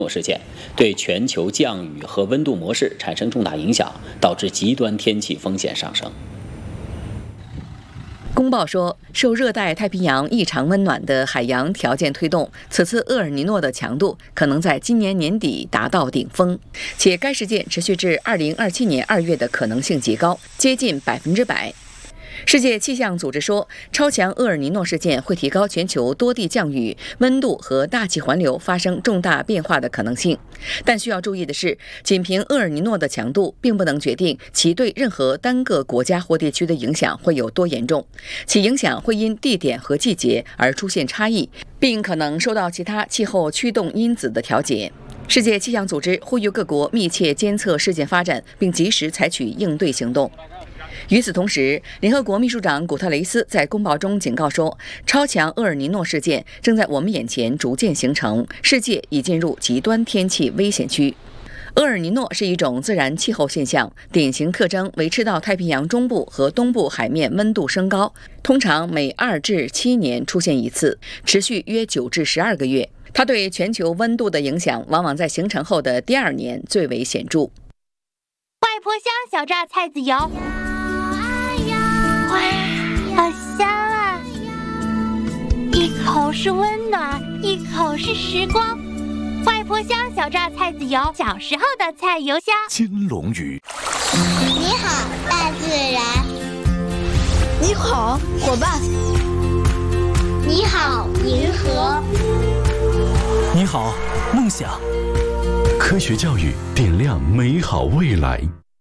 事件对全球降雨和温度模式产生重大影响，导致极端天气风险上升。 公报说，受热带太平洋异常温暖的海洋条件推动，此次厄尔尼诺的强度可能在今年年底达到顶峰，且该事件持续至2027年2月的可能性极高，接近100%。世界气象组织说，超强厄尔尼诺事件会提高全球多地降雨、温度和大气环流发生重大变化的可能性。但需要注意的是，仅凭厄尔尼诺的强度，并不能决定其对任何单个国家或地区的影响会有多严重，其影响会因地点和季节而出现差异，并可能受到其他气候驱动因子的调节。世界气象组织呼吁各国密切监测事件发展，并及时采取应对行动。与此同时，联合国秘书长古特雷斯在公报中警告说，超强厄尔尼诺事件正在我们眼前逐渐形成，世界已进入极端天气危险区。厄尔尼诺是一种自然气候现象，典型特征为赤道太平洋中部和东部海面温度升高，通常每2至7年出现一次，持续约9至12个月。它对全球温度的影响往往在形成后的第2年最为显著。 外婆香小榨菜籽油，哇，好香啊！一口是温暖，一口是时光。外婆香小榨菜籽油，小时候的菜油香。 金龙鱼， 你好，大自然。 你好，伙伴。 你好，银河。 你好，梦想。科学教育点亮美好未来。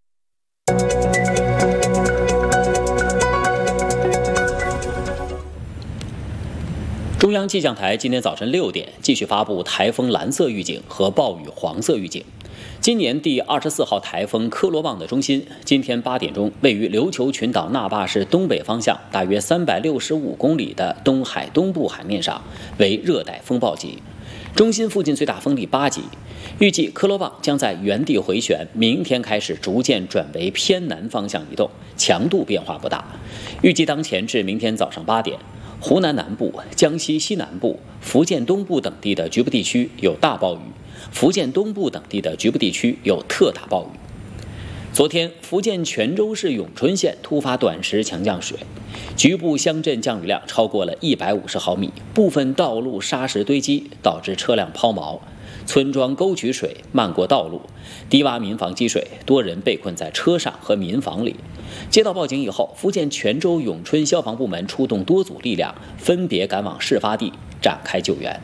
中央气象台今天早晨6点继续发布台风蓝色预警和暴雨黄色预警。今年第24号台风科罗旺的中心，今天8点钟位于琉球群岛那霸市东北方向大约365公里的东海东部海面上，为热带风暴级。中心附近最大风力8级，预计科罗旺将在原地回旋，明天开始逐渐转为偏南方向移动，强度变化不大。预计当前至明天早上8点，湖南南部、江西西南部、福建东部等地的局部地区有大暴雨，福建东部等地的局部地区有特大暴雨。昨天，福建泉州市永春县突发短时强降水，局部乡镇降雨量超过了150毫米，部分道路沙石堆积，导致车辆抛锚，村庄沟渠水漫过道路，低洼民房积水，多人被困在车上和民房里。接到报警以后，福建泉州永春消防部门出动多组力量，分别赶往事发地展开救援。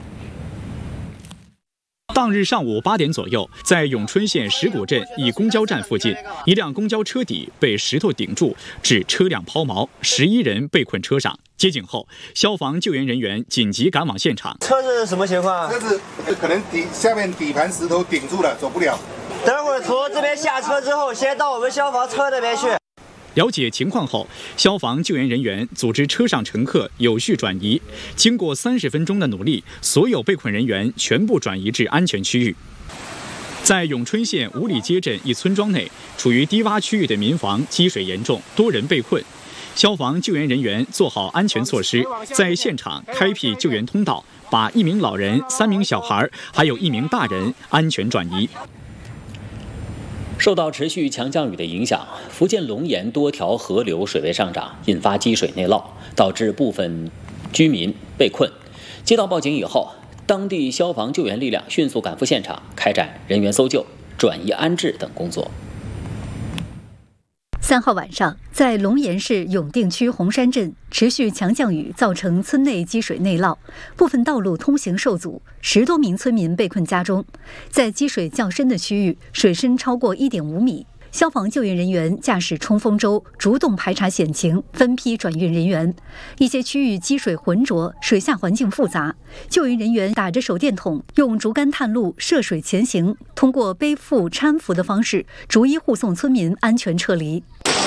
当日上午8点左右，在永春县石鼓镇一公交站附近，一辆公交车底被石头顶住，致车辆抛锚，11人被困车上。接警后，消防救援人员紧急赶往现场。 车子什么情况？ 车子可能下面底盘石头顶住了，走不了。 等会儿从这边下车之后，先到我们消防车那边去。 了解情况后，消防救援人员组织车上乘客有序转移。经过30分钟的努力，所有被困人员全部转移至安全区域。在永春县五里街镇一村庄内，处于低洼区域的民房积水严重，多人被困。消防救援人员做好安全措施，在现场开辟救援通道，把1名老人、3名小孩还有1名大人安全转移。 受到持续强降雨的影响，福建龙岩多条河流水位上涨，引发积水内涝，导致部分居民被困。接到报警以后，当地消防救援力量迅速赶赴现场，开展人员搜救、转移安置等工作。 3号晚上，在龙岩市永定区红山镇，持续强降雨造成村内积水内涝，部分道路通行受阻，10多名村民被困家中。在积水较深的区域，水深超过1.5米。消防救援人员驾驶冲锋舟主动排查险情，分批转运人员。一些区域积水浑浊，水下环境复杂，救援人员打着手电筒，用竹竿探路，涉水前行，通过背负搀扶的方式，逐一护送村民安全撤离。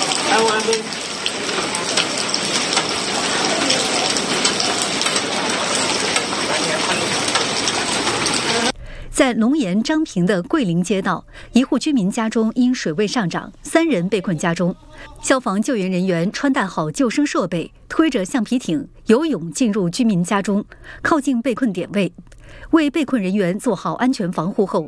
在龙岩张平的桂林街道，一户居民家中因水位上涨，3人被困家中。消防救援人员穿戴好救生设备，推着橡皮艇游泳进入居民家中，靠近被困点位。 为被困人员做好安全防护后，